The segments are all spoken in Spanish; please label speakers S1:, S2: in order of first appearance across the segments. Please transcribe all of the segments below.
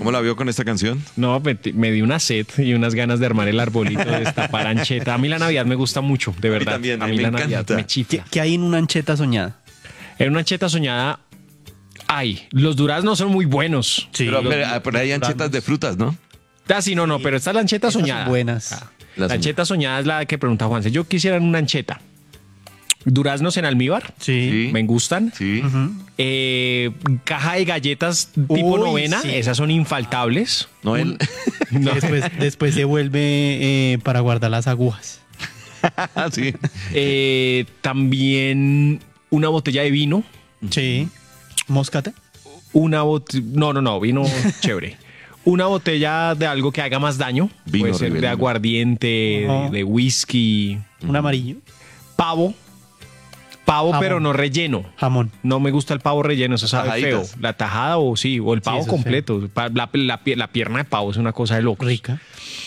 S1: ¿Cómo la vio con esta canción?
S2: No, me di una sed y unas ganas de armar el arbolito, de destapar ancheta. A mí la Navidad me gusta mucho, de verdad.
S1: también,
S2: a mí
S1: me
S2: la
S1: encanta.
S2: Navidad me chifla.
S3: ¿Qué hay en una ancheta soñada?
S2: En una ancheta soñada, los duraznos son muy buenos.
S3: Sí.
S1: Pero hay anchetas de frutas, ¿no?
S2: Ah, sí, no, pero esta es la ancheta
S3: Esas son
S2: soñada.
S3: buenas.
S2: La ancheta soñada es la que pregunta Juanse. Yo quisiera una ancheta. Duraznos en almíbar.
S3: Sí.
S2: Me gustan.
S1: Sí.
S2: Caja de galletas tipo
S3: Uy,
S2: novena.
S3: sí.
S2: Esas son infaltables.
S1: No, él.
S2: No.
S3: Después se vuelve para guardar las agujas.
S1: Sí.
S2: También una botella de vino.
S3: Sí. Moscate.
S2: No, vino chévere. Una botella de algo que haga más daño.
S1: Vino
S2: Puede ser de
S1: Riverino.
S2: aguardiente,
S3: Ajá.
S2: de whisky.
S3: Un amarillo.
S2: Pavo,
S3: Jamón.
S2: pero no relleno.
S3: Jamón.
S2: No me gusta el pavo relleno, eso sabe feo.
S1: Tajaditas.
S2: La tajada o el pavo
S3: eso es
S2: completo. La pierna de pavo es una cosa de loco.
S3: Rica.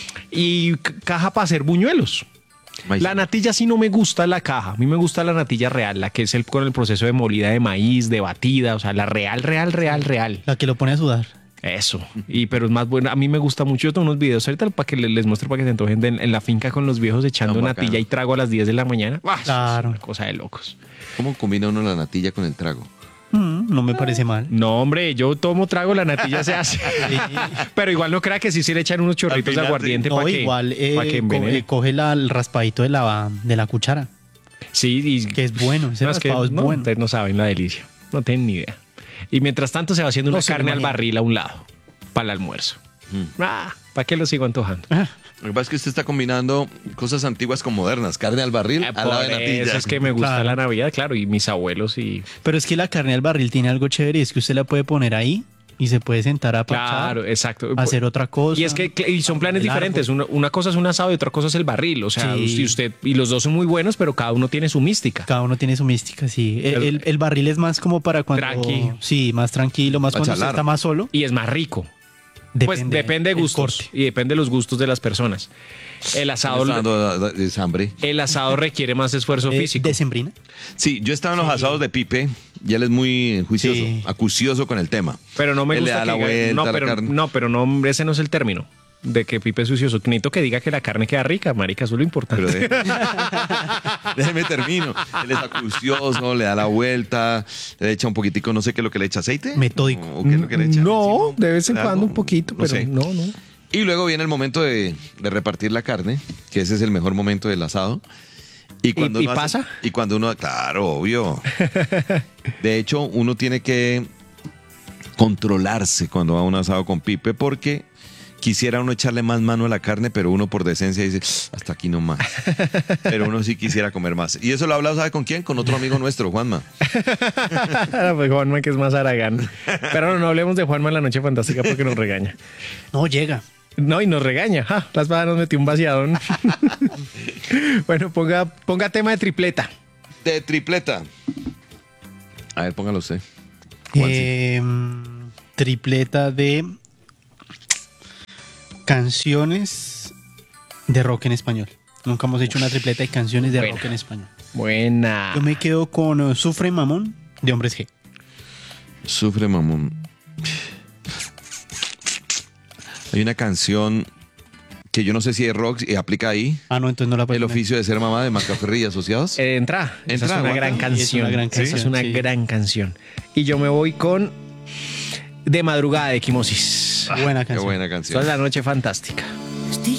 S2: Y caja para hacer buñuelos.
S1: Maíz.
S2: La natilla sí no me gusta la caja. A mí me gusta la natilla real, la que es con el proceso de molida de maíz, de batida, o sea, la real.
S3: La que lo pone a sudar.
S2: Eso. Pero es más buena. A mí me gusta mucho. Yo tengo unos videos ahorita para que les muestre para que se antojen en la finca con los viejos echando
S1: Tan
S2: natilla
S1: bacano.
S2: y trago a las 10 de la mañana. ¡Ah!
S3: Claro.
S2: Es una cosa de locos.
S1: ¿Cómo combina uno la natilla con el trago?
S3: No me parece mal.
S2: No, hombre, yo tomo trago, la natilla se hace. Pero igual no crea que sí se le echan unos chorritos de
S1: final,
S2: aguardiente
S3: No,
S2: para que,
S3: igual
S2: pa' que envenene.
S3: coge el raspadito de la cuchara,
S2: Sí, y
S3: que es bueno. Ese
S2: no, es que
S3: raspado es
S2: no,
S3: bueno.
S2: ustedes no saben la delicia. No tienen ni idea. Y mientras tanto se va haciendo una
S3: No se lo
S2: carne al
S3: imagino.
S2: barril a un lado para el almuerzo. ¿Para qué lo sigo antojando?
S1: Lo que pasa es que usted está combinando cosas antiguas con modernas. Carne al barril, al lado de
S2: Por
S1: natilla.
S2: eso es que me gusta
S3: Claro.
S2: la Navidad, claro, y mis abuelos y...
S3: Pero es que la carne al barril tiene algo chévere y es que usted la puede poner ahí y se puede sentar a parchar,
S2: Claro, exacto.
S3: hacer otra cosa.
S2: Y es que y son planes
S3: El
S2: diferentes. Una cosa es un asado y otra cosa es el barril. O sea,
S3: Sí.
S2: y los dos son muy buenos, pero cada uno tiene su mística.
S3: Cada uno tiene su mística, sí. El barril es más como para cuando...
S2: Tranqui.
S3: Sí, más tranquilo, más
S1: Pa'
S3: cuando usted
S1: charlar.
S3: está más solo.
S2: Y es más rico. Pues depende de
S3: el
S2: gustos.
S3: corte.
S2: Y depende de los gustos de las personas. El
S1: Me
S2: asado,
S1: está dando hambre.
S2: el asado requiere más esfuerzo físico.
S3: ¿Decembrina?
S1: Sí, yo estaba en los asados de Pipe y él es muy juicioso,
S3: Sí.
S1: acucioso con el tema.
S2: Pero no me
S1: Él le
S2: gusta
S1: da la
S2: que diga-
S1: vuelta
S2: no,
S1: a la
S2: pero,
S1: carne.
S2: no, pero no, ese no es el término de que Pipe es sucioso. Necesito que diga que la carne queda rica, marica, eso es lo importante.
S1: Pero déjeme termino. Él es acucioso, le da la vuelta, le echa un poquitico, no sé qué es lo que le echa, aceite.
S3: Metódico.
S1: ¿O qué es lo que le echa?
S2: No, de vez en
S1: ¿Algo?
S2: cuando un poquito,
S1: No
S2: pero
S1: sé.
S2: no.
S1: Y luego viene el momento de repartir la carne, que ese es el mejor momento del asado.
S2: ¿Y
S1: uno hace-
S2: pasa?
S1: Y cuando uno, claro, obvio. De hecho, uno tiene que controlarse cuando va a un asado con Pipe, porque quisiera uno echarle más mano a la carne, pero uno por decencia dice, hasta aquí no más. Pero uno sí quisiera comer más. Y eso lo ha hablado, ¿sabe con quién? Con otro amigo nuestro, Juanma.
S2: Pues Juanma, que es más Aragán. Pero no hablemos de Juanma en la noche fantástica porque nos regaña.
S3: No, llega.
S2: No, y nos regaña. ¡Ja! La espada nos metió un vaciadón. Bueno, ponga tema de tripleta.
S1: De tripleta. A ver, póngalo usted.
S3: Tripleta de canciones de rock en español. Nunca hemos hecho una tripleta de canciones de
S2: Buena.
S3: rock en español.
S2: Buena.
S3: Yo me quedo con Sufre Mamón de Hombres G.
S1: Sufre mamón. Hay una canción que yo no sé si es rock y aplica ahí.
S3: Ah, no, entonces no la puedo
S1: El
S3: poner.
S1: oficio de ser mamá de Macaferri y Asociados.
S2: Esa es una
S1: Entra,
S2: gran
S1: Juanca.
S2: canción.
S3: Es una gran
S2: Esa es
S3: canción,
S2: una
S3: sí.
S2: gran canción. Y yo me voy con De Madrugada de Equimosis.
S3: Buena
S1: Qué
S3: canción.
S1: buena canción.
S2: Toda la noche fantástica.
S4: Estoy